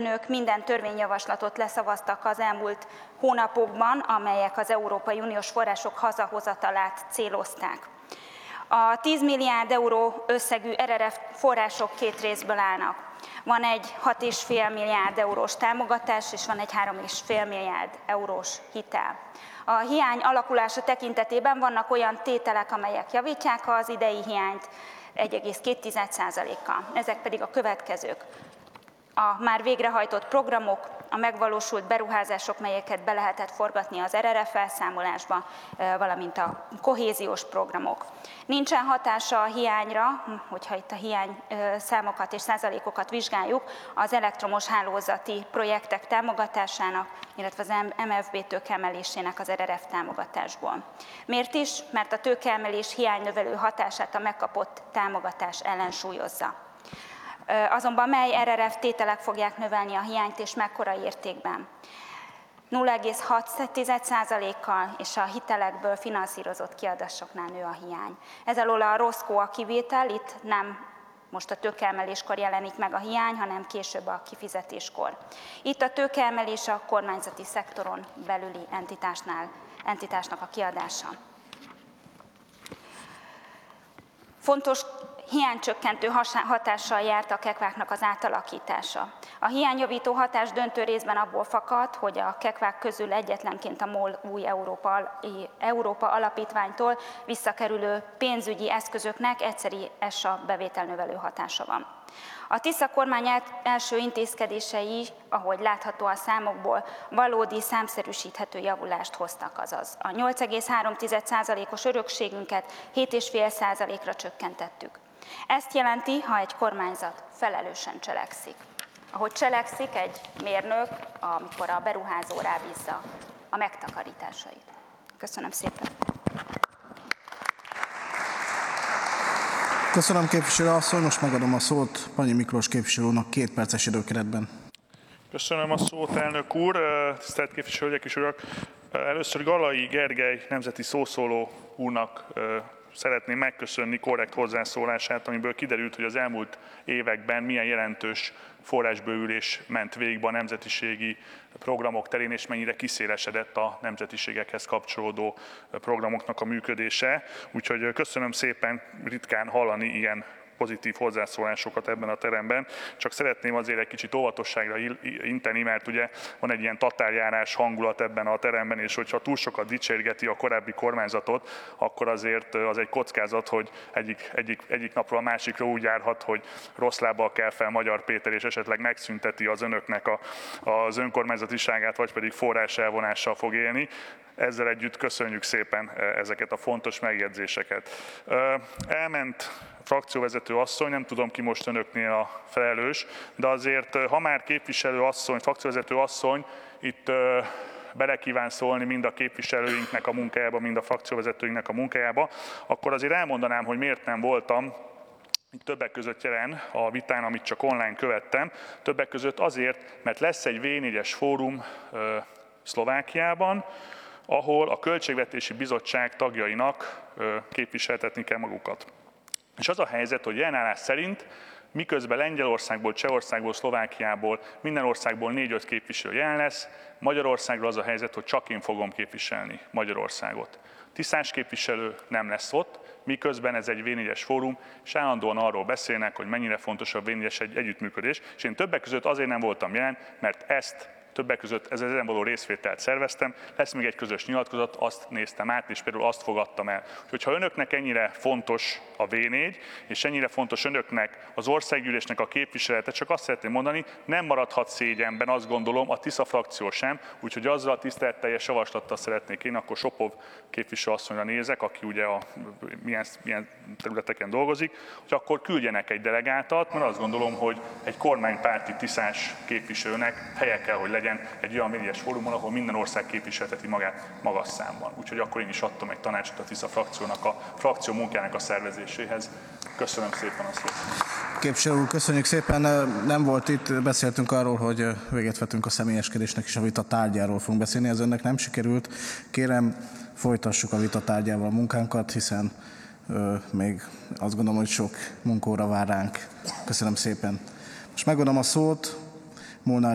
Önök minden törvényjavaslatot leszavaztak az elmúlt hónapokban, amelyek az Európai Uniós források hazahozatalát célozták. A 10 milliárd euró összegű RRF források két részből állnak. Van egy 6,5 milliárd eurós támogatás, és van egy 3,5 milliárd eurós hitel. A hiány alakulása tekintetében vannak olyan tételek, amelyek javítják az idei hiányt 1,2%-kal. Ezek pedig a következők. A már végrehajtott programok, a megvalósult beruházások, melyeket be lehetett forgatni az RRF elszámolásba, valamint a kohéziós programok. Nincsen hatása a hiányra, hogyha itt a hiány számokat és százalékokat vizsgáljuk, az elektromos hálózati projektek támogatásának, illetve az MFB tőkeemelésének az RRF támogatásból. Miért is? Mert a tőkeemelés hiánynövelő hatását a megkapott támogatás ellensúlyozza. Azonban mely RRF tételek fogják növelni a hiányt és mekkora értékben? 0,6%-kal és a hitelekből finanszírozott kiadásoknál nő a hiány. Ez alól a ROSZKO a kivétel, itt nem most a tőkeemeléskor jelenik meg a hiány, hanem később a kifizetéskor. Itt a tőkeemelés a kormányzati szektoron belüli entitásnak a kiadása. Fontos hiánycsökkentő hatással járt a kekváknak az átalakítása. A hiányjavító hatás döntő részben abból fakad, hogy a kekvák közül egyetlenként a MOL új Európa alapítványtól visszakerülő pénzügyi eszközöknek egyszeri ESSA bevételnövelő hatása van. A Tisza kormány első intézkedései, ahogy látható a számokból, valódi számszerűsíthető javulást hoztak, azaz a 8,3%-os örökségünket 7,5%-ra csökkentettük. Ezt jelenti, ha egy kormányzat felelősen cselekszik. Ahogy cselekszik egy mérnök, amikor a beruházó rábízza a megtakarításait. Köszönöm szépen! Köszönöm, képviselő asszony, most megadom a szót Panyi Miklós képviselő úrnak 2 perces időkeretben. Köszönöm a szót, elnök úr, tisztelt képviselők és urak! Először Gallai Gergely nemzeti szószóló úrnak szeretném megköszönni korrekt hozzászólását, amiből kiderült, hogy az elmúlt években milyen jelentős forrásbővülés ment végbe a nemzetiségi programok terén, és mennyire kiszélesedett a nemzetiségekhez kapcsolódó programoknak a működése. Úgyhogy köszönöm szépen, ritkán hallani ilyen pozitív hozzászólásokat ebben a teremben. Csak szeretném azért egy kicsit óvatosságra inteni, mert ugye van egy ilyen tatárjárás hangulat ebben a teremben, és hogyha túl sokat dicsérgeti a korábbi kormányzatot, akkor azért az egy kockázat, hogy egyik napról a másikra úgy járhat, hogy rossz lábbal kell fel Magyar Péter, és esetleg megszünteti az önöknek az önkormányzatiságát, vagy pedig forrás elvonással fog élni. Ezzel együtt köszönjük szépen ezeket a fontos megjegyzéseket. Elment frakcióvezető asszony, nem tudom ki most önöknél a felelős, de azért, ha már képviselő asszony, frakcióvezető asszony itt bele kíván szólni mind a képviselőinknek a munkájába, mind a frakcióvezetőinknek a munkájába, akkor azért elmondanám, hogy miért nem voltam többek között jelen a vitán, amit csak online követtem. Többek között azért, mert lesz egy V4-es fórum Szlovákiában, ahol a Költségvetési Bizottság tagjainak képviseltetni kell magukat. És az a helyzet, hogy jelenállás szerint, miközben Lengyelországból, Csehországból, Szlovákiából, minden országból 4-5 képviselő jelen lesz, Magyarországról az a helyzet, hogy csak én fogom képviselni Magyarországot. Tisztás képviselő nem lesz ott, miközben ez egy V4-es fórum, és állandóan arról beszélnek, hogy mennyire fontos a V4-es együttműködés, és én többek között azért nem voltam jelen, mert többek között ezen való részvételt szerveztem, lesz még egy közös nyilatkozat, azt néztem át, és például azt fogadtam el. Úgyhogy ha önöknek ennyire fontos a V4, és ennyire fontos önöknek az országgyűlésnek a képviselete, csak azt szeretném mondani, nem maradhat szégyenben, azt gondolom, a Tisza frakció sem, úgyhogy azzal a tiszteletteljes javaslattal szeretnék én, akkor Sopov képviselőasszonyra nézek, aki ugye milyen területeken dolgozik, hogy akkor küldjenek egy delegáltat, mert azt gondolom, hogy egy kormánypárti tiszás képviselőnek helye kell, hogy legyen egy olyan V4-es fórumon, ahol minden ország képviselteti magát magas számban. Úgyhogy akkor én is adtam egy tanácsot a Tisza frakciónak, a frakció munkának a szervezéséhez. Köszönöm szépen a szót. Képviselő úr, köszönjük szépen. Nem volt itt, beszéltünk arról, hogy véget vetünk a személyeskedésnek, és a vita tárgyáról fogunk beszélni. Ez önnek nem sikerült. Kérem, folytassuk a vita tárgyával a munkánkat, hiszen még azt gondolom, hogy sok munkóra vár ránk. Köszönöm szépen. Most megadom a szót Molnár